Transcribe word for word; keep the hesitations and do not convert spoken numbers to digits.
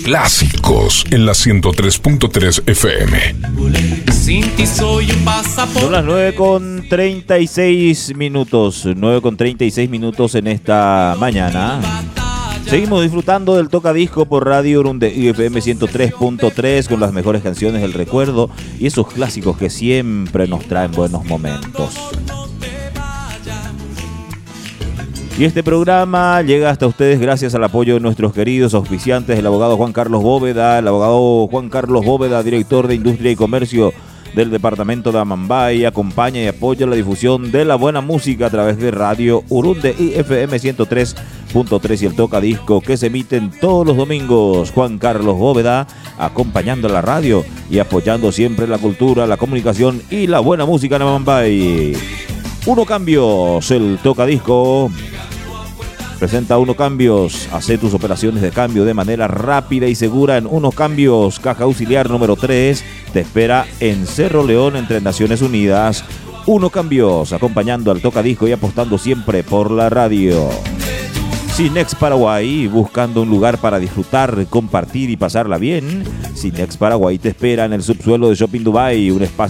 Clásicos en la ciento tres punto tres F M. Son las nueve con treinta y seis minutos. nueve con treinta y seis minutos en esta mañana. Seguimos disfrutando del tocadisco por Radio Urunde F M ciento tres punto tres con las mejores canciones del recuerdo y esos clásicos que siempre nos traen buenos momentos. Y este programa llega hasta ustedes gracias al apoyo de nuestros queridos auspiciantes, el abogado Juan Carlos Bóveda, el abogado Juan Carlos Bóveda, director de Industria y Comercio del departamento de Amambay, acompaña y apoya la difusión de la buena música a través de Radio Urunde y F M ciento tres punto tres y el tocadisco que se emiten todos los domingos. Juan Carlos Bóveda acompañando a la radio y apoyando siempre la cultura, la comunicación y la buena música en Amambay. Uno Cambios, el tocadisco presenta Uno Cambios. Hace tus operaciones de cambio de manera rápida y segura en Uno Cambios. Caja auxiliar número tres te espera en Cerro León entre Naciones Unidas. Uno Cambios, acompañando al tocadisco y apostando siempre por la radio. Cinex Paraguay, buscando un lugar para disfrutar, compartir y pasarla bien. Cinex Paraguay te espera en el subsuelo de Shopping Dubai, un espacio